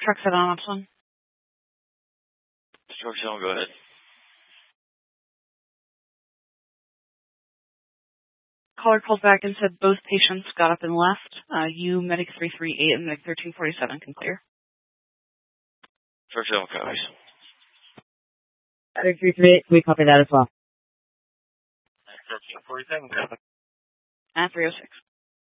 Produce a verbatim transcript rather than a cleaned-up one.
truck set on Upson. Truck seven, go ahead. Caller called back and said both patients got up and left. Uh, you, Medic three three eight, and Medic thirteen forty-seven can clear. Truck seven copies. Medic three three eight, we copy that as well. thirteen forty-seven, copy. At three oh six.